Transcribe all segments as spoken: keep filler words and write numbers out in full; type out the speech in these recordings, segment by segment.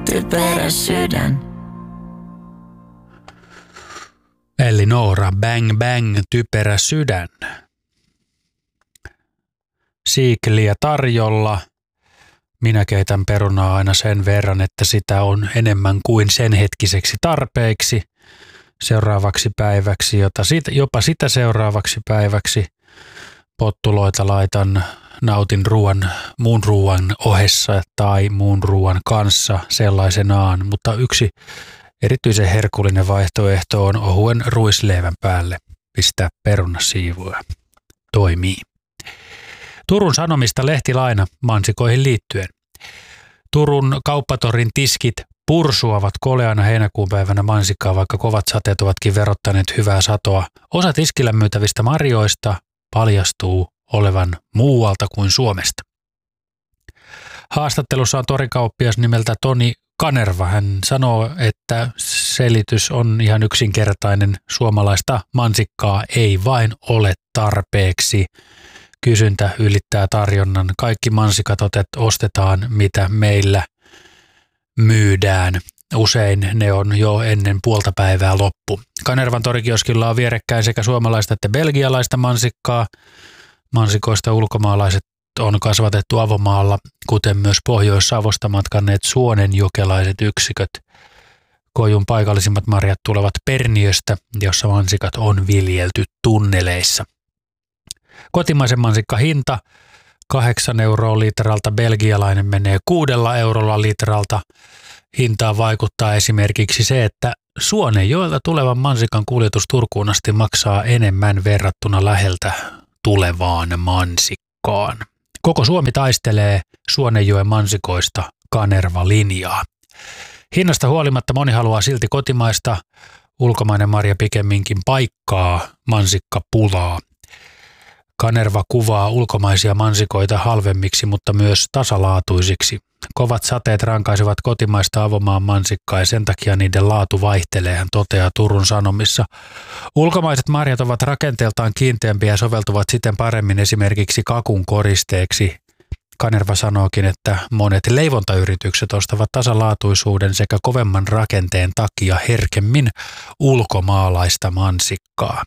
typerä sydän. Elli Noora, Bang Bang, typerä sydän. Siikliä tarjolla. Minä keitän perunaa aina sen verran, että sitä on enemmän kuin sen hetkiseksi tarpeeksi. Seuraavaksi päiväksi, jota sit, jopa sitä seuraavaksi päiväksi. Pottuloita laitan, nautin ruoan, muun ruoan ohessa tai muun ruoan kanssa sellaisenaan, mutta yksi erityisen herkullinen vaihtoehto on ohuen ruisleivän päälle pistää perunasiivuja. Toimii. Turun Sanomista lehtilaina mansikoihin liittyen. Turun kauppatorin tiskit pursuavat koleana heinäkuun päivänä mansikkaa, vaikka kovat sateet ovatkin verottaneet hyvää satoa. Osa tiskillä myytävistä marjoista paljastuu olevan muualta kuin Suomesta. Haastattelussa on torikauppias nimeltä Toni Kanerva. Hän sanoo, että selitys on ihan yksinkertainen. Suomalaista mansikkaa ei vain ole tarpeeksi. Kysyntä ylittää tarjonnan. Kaikki mansikat ostetaan, mitä meillä myydään. Usein ne on jo ennen puolta päivää loppu. Kanervan torikioskilla on vierekkäin sekä suomalaista että belgialaista mansikkaa. Mansikoista ulkomaalaiset on kasvatettu avomaalla, kuten myös Pohjois-Savosta matkanneet suonenjokelaiset yksiköt. Kojun paikallisimmat marjat tulevat Perniöstä, jossa mansikat on viljelty tunneleissa. Kotimaisen mansikka hinta kahdeksan euroa litralta, belgialainen menee kuudella eurolla litralta. Hintaan vaikuttaa esimerkiksi se, että Suonenjoelta tulevan mansikan kuljetus Turkuun asti maksaa enemmän verrattuna läheltä tulevaan mansikkaan. Koko Suomi taistelee Suonenjoen mansikoista Kanerva-linjaa. Hinnasta huolimatta moni haluaa silti kotimaista. Ulkomainen marja pikemminkin paikkaa mansikkapulaa. Kanerva kuvaa ulkomaisia mansikoita halvemmiksi, mutta myös tasalaatuisiksi. Kovat sateet rankaisevat kotimaista avomaan mansikkaa ja sen takia niiden laatu vaihtelee, hän toteaa Turun Sanomissa. Ulkomaiset marjat ovat rakenteeltaan kiinteämpiä ja soveltuvat siten paremmin esimerkiksi kakun koristeeksi. Kanerva sanookin, että monet leivontayritykset ostavat tasalaatuisuuden sekä kovemman rakenteen takia herkemmin ulkomaalaista mansikkaa.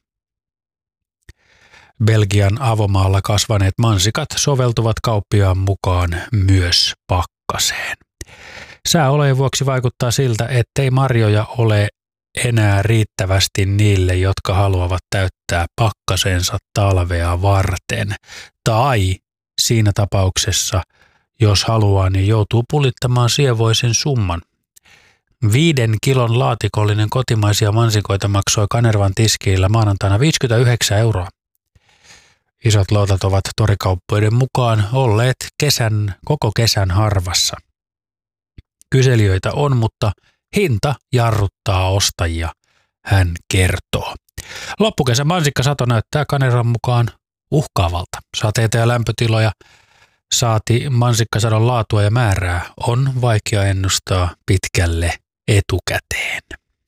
Belgian avomaalla kasvaneet mansikat soveltuvat kauppiaan mukaan myös pakkaseen. Sääolojen vuoksi vaikuttaa siltä, ettei marjoja ole enää riittävästi niille, jotka haluavat täyttää pakkasensa talvea varten. Tai siinä tapauksessa, jos haluaa, niin joutuu pulittamaan sievoisen summan. Viiden kilon laatikollinen kotimaisia mansikoita maksoi Kanervan tiskiillä maanantaina viisikymmentäyhdeksän euroa. Isot lotat ovat torikauppoiden mukaan olleet kesän, koko kesän harvassa. Kyselijöitä on, mutta hinta jarruttaa ostajia, hän kertoo. Loppukesän mansikkasato näyttää Kanervan mukaan uhkaavalta. Sateita ja lämpötiloja saati mansikkasadon laatua ja määrää on vaikea ennustaa pitkälle etukäteen.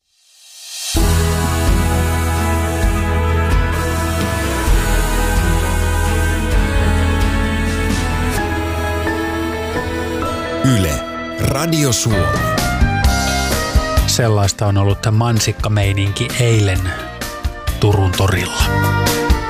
Yle, Radio Suomi. Sellaista on ollut tämä mansikkameininki eilen Turun torilla.